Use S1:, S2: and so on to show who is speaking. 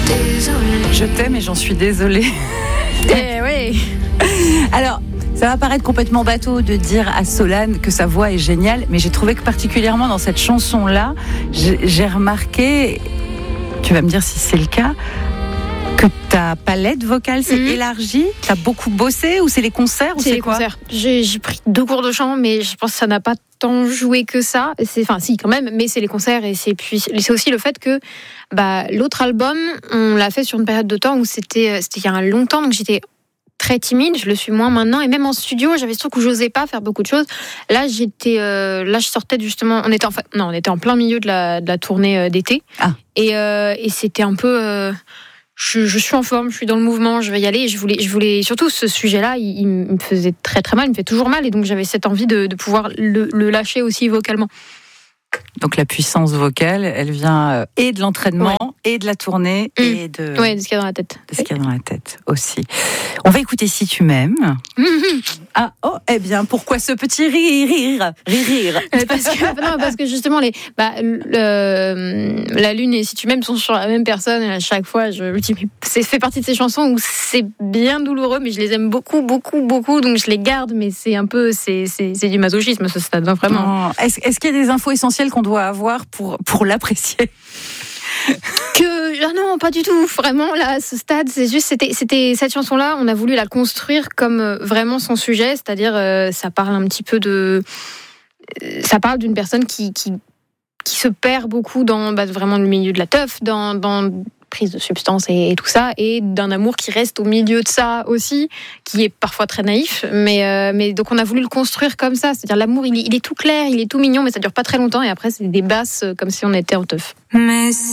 S1: Je t'aime et j'en suis désolée.
S2: Eh oui.
S1: Alors, ça va paraître complètement bateau de dire à Solane que sa voix est géniale, mais j'ai trouvé que particulièrement dans cette chanson-là, j'ai remarqué, tu vas me dire si c'est le cas, que ta palette vocale s'est élargie. T'as beaucoup bossé ou c'est les concerts ou
S2: C'est les
S1: quoi?
S2: concerts. J'ai pris 2 cours de chant, mais je pense que ça n'a pas tant joué que ça. Enfin, si, quand même, mais c'est les concerts et c'est aussi le fait que l'autre album, on l'a fait sur une période de temps où c'était il y a longtemps, donc j'étais très timide, je le suis moins maintenant, et même en studio, j'avais ce truc où j'osais pas faire beaucoup de choses. Là, je sortais justement, on était en plein milieu de la tournée d'été, et c'était un peu, je suis en forme, je suis dans le mouvement, je vais y aller, et je voulais surtout ce sujet-là, il me faisait très très mal, il me fait toujours mal, et donc j'avais cette envie de pouvoir le lâcher aussi vocalement.
S1: Donc la puissance vocale, elle vient et de l'entraînement, et de la tournée, et de
S2: ce qu'il y a dans la tête.
S1: De ce qu'il y a dans la tête aussi. On va écouter Si tu m'aimes. Eh bien, pourquoi ce petit rire
S2: parce que justement, la lune et Si tu m'aimes sont sur la même personne, et à chaque fois, je me dis, ça fait partie de ces chansons où c'est bien douloureux, mais je les aime beaucoup, beaucoup, beaucoup, donc je les garde, mais c'est un peu, c'est du masochisme, ce stade, vraiment.
S1: Est-ce qu'il y a des infos essentielles qu'on doit avoir pour l'apprécier?
S2: Non, pas du tout. Vraiment, là, à ce stade, c'est juste, c'était cette chanson-là, on a voulu la construire comme vraiment son sujet, c'est-à-dire, ça parle un petit peu ça parle d'une personne qui se perd beaucoup dans vraiment le milieu de la teuf, dans prise de substances et tout ça, et d'un amour qui reste au milieu de ça aussi, qui est parfois très naïf, mais donc on a voulu le construire comme ça, c'est-à-dire l'amour, il est tout clair, il est tout mignon, mais ça dure pas très longtemps, et après c'est des basses comme si on était en teuf. Mais